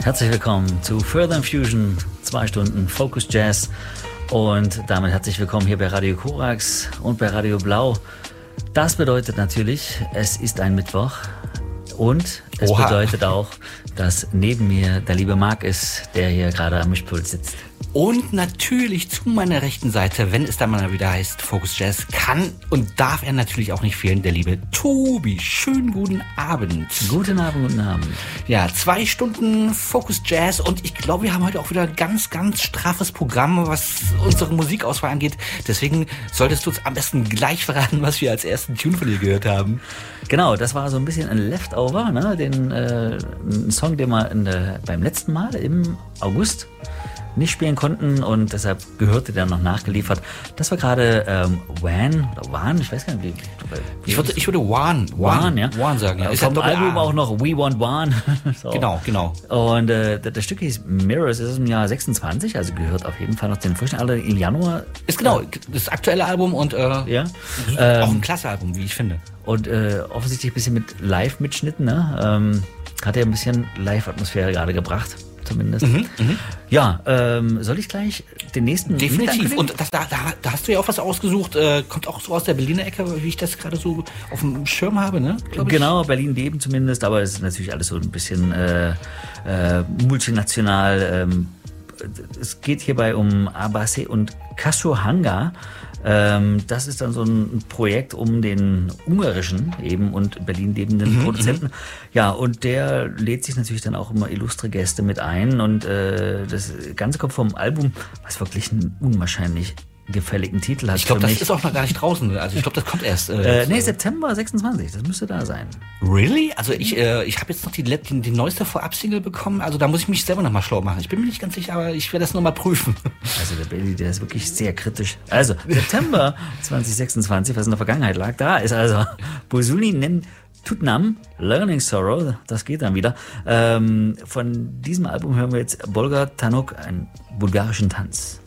Herzlich willkommen zu Further Infusion, 2 Stunden Focus Jazz und damit herzlich willkommen hier bei Radio Korax und bei Radio Blau. Das bedeutet natürlich, es ist ein Mittwoch und es bedeutet auch, dass neben mir der liebe Marc ist, der hier gerade am Mischpult sitzt. Und natürlich zu meiner rechten Seite, wenn es dann mal wieder heißt Focus Jazz, kann und darf er natürlich auch nicht fehlen, der liebe Tobi. Schönen guten Abend. Guten Abend, guten Abend. Ja, 2 Stunden Focus Jazz und ich glaube, wir haben heute auch wieder ein ganz, ganz straffes Programm, was unsere Musikauswahl angeht. Deswegen solltest du uns am besten gleich verraten, was wir als ersten Tune von dir gehört haben. Genau, das war so ein bisschen ein Leftover, ne? Ein Song, den wir beim letzten Mal im August nicht spielen konnten und deshalb gehörte der noch nachgeliefert. Das war gerade Wan, ich weiß gar nicht, wie ich würde Wan sagen. Ja. Ist vom Album auch noch We Want Wan. So. Genau. Und das Stück hieß Mirrors, ist im Jahr 26, also gehört auf jeden Fall noch den frischen Album im Januar. Ist genau das aktuelle Album und auch ein klasse Album, wie ich finde. Und offensichtlich ein bisschen mit Live-Mitschnitten, ne? Hat ja ein bisschen Live-Atmosphäre gerade gebracht. Zumindest. Ja, soll ich gleich den nächsten... Definitiv. Und da hast du ja auch was ausgesucht. Kommt auch so aus der Berliner Ecke, wie ich das gerade so auf dem Schirm habe, ne? Genau, Berlin leben zumindest, aber es ist natürlich alles so ein bisschen multinational. Es geht hierbei um Abase und Kassuhanga. Das ist dann so ein Projekt um den ungarischen eben und Berlin lebenden Produzenten. Ja, und der lädt sich natürlich dann auch immer illustre Gäste mit ein und das Ganze kommt vom Album, was wirklich einen unwahrscheinlich gefälligen Titel hat. Ich glaube, das ist auch noch gar nicht draußen. Also ich glaube, das kommt erst. September 26, das müsste da sein. Really? Also ich habe jetzt noch die neueste Vorab-Single bekommen. Also da muss ich mich selber nochmal schlau machen. Ich bin mir nicht ganz sicher, aber ich werde das nochmal prüfen. Also der Bailey, der ist wirklich sehr kritisch. Also September 2026, was in der Vergangenheit lag, da ist also Bosuni Nen Tutnam, Learning Sorrow, das geht dann wieder. Von diesem Album hören wir jetzt Bolgar Tanuk, einen bulgarischen Tanz.